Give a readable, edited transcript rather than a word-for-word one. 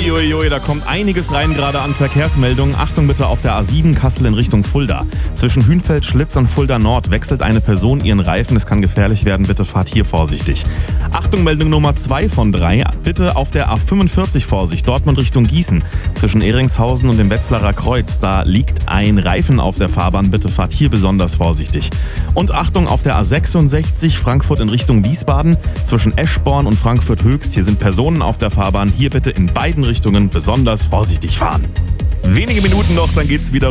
Uiuiui, da kommt einiges rein gerade an Verkehrsmeldungen. Achtung bitte auf der A7 Kassel in Richtung Fulda. Zwischen Hünfeld, Schlitz und Fulda Nord wechselt eine Person ihren Reifen. Es kann gefährlich werden, bitte fahrt hier vorsichtig. Achtung, Meldung Nummer 2 von 3. Bitte auf der A45 Vorsicht, Dortmund Richtung Gießen. Zwischen Ehringshausen und dem Wetzlarer Kreuz, da liegt ein Reifen auf der Fahrbahn. Bitte fahrt hier besonders vorsichtig. Und Achtung auf der A66 Frankfurt in Richtung Wiesbaden. Zwischen Eschborn und Frankfurt Höchst, hier sind Personen auf der Fahrbahn. Hier bitte in beiden Richtungen besonders vorsichtig fahren. Wenige Minuten noch, dann geht's wieder